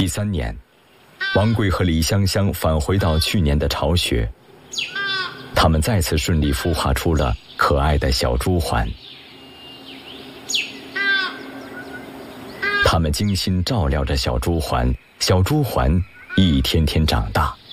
3年，王贵和李香香返回到去年的巢穴，他们再次顺利孵化出了可爱的小朱鹮。他们精心照料着小朱鹮，小朱鹮一天天长大。